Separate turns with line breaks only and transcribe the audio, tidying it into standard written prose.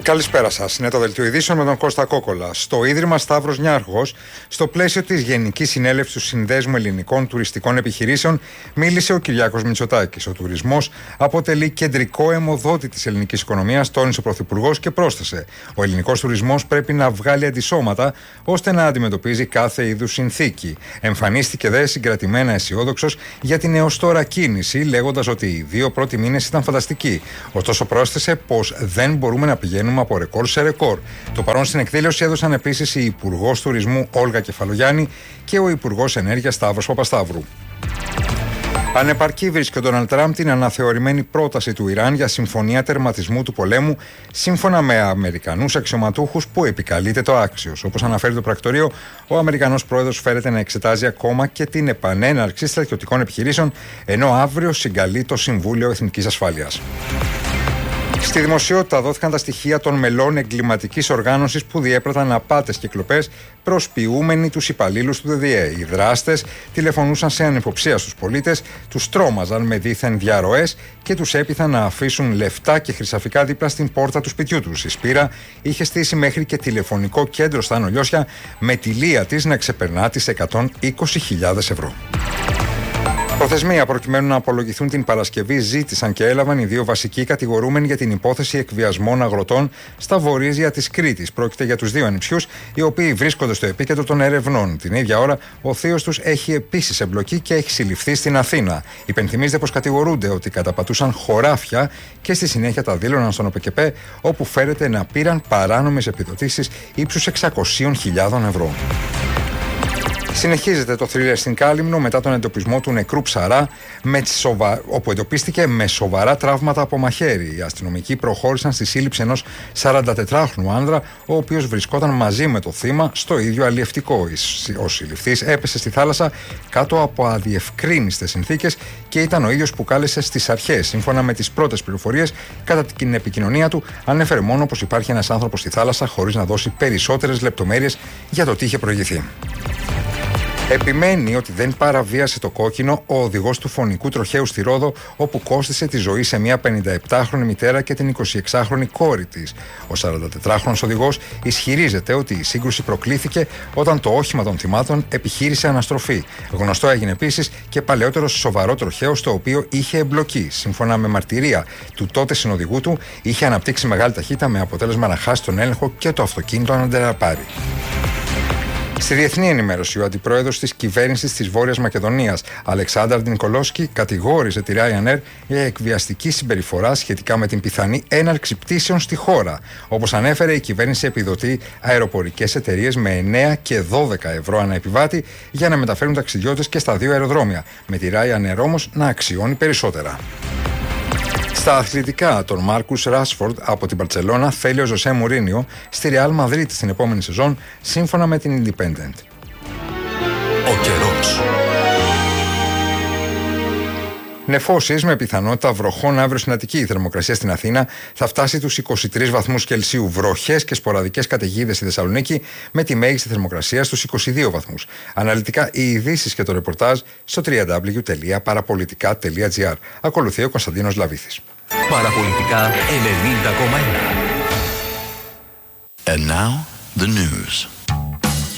Καλησπέρα σας. Είναι το Δελτίο Ειδήσεων με τον Κώστα Κόκολα. Στο Ίδρυμα Σταύρος Νιάρχος, στο πλαίσιο της Γενικής Συνέλευσης του Συνδέσμου Ελληνικών Τουριστικών Επιχειρήσεων, μίλησε ο Κυριάκος Μητσοτάκης. Ο τουρισμός αποτελεί κεντρικό αιμοδότη της ελληνικής οικονομίας, τόνισε ο Πρωθυπουργός και πρόσθεσε: ο ελληνικός τουρισμός πρέπει να βγάλει αντισώματα ώστε να αντιμετωπίζει κάθε είδους συνθήκη. Εμφανίστηκε δε συγκρατημένα αισιόδοξος για την έως τώρα κίνηση, λέγοντας ότι οι 2 πρώτοι μήνες ήταν φανταστικοί. Ωστόσο, πρόσθεσε πως δεν μπορούμε να πηγαίνουμε από ρεκόρ σε ρεκόρ. Το παρόν στην εκδήλωση έδωσαν επίσης η Υπουργός Τουρισμού Όλγα Κεφαλογιάννη και ο Υπουργός Ενέργειας Σταύρος Παπασταύρου. Ανεπαρκή βρίσκει ο Ντόναλντ Τραμπ την αναθεωρημένη πρόταση του Ιράν για συμφωνία τερματισμού του πολέμου, σύμφωνα με Αμερικανούς αξιωματούχους που επικαλείται το άξιος. Όπως αναφέρει το πρακτορείο, ο Αμερικανός πρόεδρος φέρεται να εξετάζει ακόμα και την επανέναρξη στρατιωτικών επιχειρήσεων, ενώ αύριο συγκαλεί το Συμβούλιο Εθνικής Ασφάλειας. Στη δημοσιότητα δόθηκαν τα στοιχεία των μελών εγκληματικής οργάνωσης που διέπραταν απάτες και κλοπές προσποιούμενοι τους υπαλλήλους του ΔΔΕ. Οι δράστες τηλεφωνούσαν σε ανυποψία στους πολίτες, τους τρόμαζαν με δίθεν διαρροές και τους έπειθαν να αφήσουν λεφτά και χρυσαφικά δίπλα στην πόρτα του σπιτιού τους. Η Σπύρα είχε στήσει μέχρι και τηλεφωνικό κέντρο στα Νολιώσια, με τη λία της να ξεπερνά τις 120.000 ευρώ. Προθεσμία προκειμένου να απολογηθούν την Παρασκευή ζήτησαν και έλαβαν οι 2 βασικοί κατηγορούμενοι για την υπόθεση εκβιασμών αγροτών στα βορείζια της Κρήτης. Πρόκειται για τους 2 ανιψιούς, οι οποίοι βρίσκονται στο επίκεντρο των ερευνών. Την ίδια ώρα, ο θείος τους έχει επίσης εμπλοκή και έχει συλληφθεί στην Αθήνα. Υπενθυμίζεται πως κατηγορούνται ότι καταπατούσαν χωράφια και στη συνέχεια τα δήλωναν στον ΟΠΕΚΕΠΕ, όπου φέρεται να πήραν παράνομες επιδοτήσεις ύψους 600.000 ευρώ. Συνεχίζεται το θρίλερ στην Κάλυμνο μετά τον εντοπισμό του νεκρού ψαρά, όπου εντοπίστηκε με σοβαρά τραύματα από μαχαίρι. Οι αστυνομικοί προχώρησαν στη σύλληψη ενός 44χρονου άνδρα, ο οποίος βρισκόταν μαζί με το θύμα στο ίδιο αλλιευτικό. Ο συλληφθής έπεσε στη θάλασσα κάτω από αδιευκρίνιστες συνθήκες και ήταν ο ίδιος που κάλεσε στις αρχές. Σύμφωνα με τις πρώτες πληροφορίες, κατά την επικοινωνία του, ανέφερε μόνο πως υπάρχει ένας άνθρωπος στη θάλασσα, χωρίς να δώσει περισσότερες λεπτομέρειες για το τι είχε προηγηθεί. Επιμένει ότι δεν παραβίασε το κόκκινο ο οδηγός του φωνικού τροχαίου στη Ρόδο, όπου κόστισε τη ζωή σε μια 57χρονη μητέρα και την 26χρονη κόρη της. Ο 44χρονος οδηγός ισχυρίζεται ότι η σύγκρουση προκλήθηκε όταν το όχημα των θυμάτων επιχείρησε αναστροφή. Γνωστό έγινε επίσης και παλαιότερο σοβαρό τροχαίο στο οποίο είχε εμπλοκή. Σύμφωνα με μαρτυρία του τότε συνοδηγού του, είχε αναπτύξει μεγάλη ταχύτητα με αποτέλεσμα να χάσει τον έλεγχο και το αυτοκίνητο να ντεραπάρει. Στη διεθνή ενημέρωση, ο αντιπρόεδρος της κυβέρνησης της Βόρειας Μακεδονίας, Αλεξάνδρ Νικολόσκι, κατηγόρησε τη Ryanair για εκβιαστική συμπεριφορά σχετικά με την πιθανή έναρξη πτήσεων στη χώρα. Όπως ανέφερε, η κυβέρνηση επιδοτεί αεροπορικές εταιρείες με 9 και 12 ευρώ ανά επιβάτη για να μεταφέρουν ταξιδιώτες και στα 2 αεροδρόμια, με τη Ryanair όμως να αξιώνει περισσότερα. Στα αθλητικά, τον Μάρκους Ράσφορντ από την Μπαρτσελώνα θέλει ο Ζωσέ Μουρίνιο στη Ρεάλ Μαδρίτη στην επόμενη σεζόν, σύμφωνα με την Independent.
Ο καιρός.
Νεφώσεις με πιθανότητα βροχών αύριο στην Αττική. Η θερμοκρασία στην Αθήνα θα φτάσει τους 23 βαθμούς Κελσίου. Βροχές και σποραδικές καταιγίδες στη Θεσσαλονίκη, με τη μέγιστη θερμοκρασία στους 22 βαθμούς. Αναλυτικά οι ειδήσεις και το ρεπορτάζ στο www.parapolitica.gr. Ακολουθεί ο Κωνσταντίνος Λαβίθης.
Παραπολιτικά 90,1. And now the news.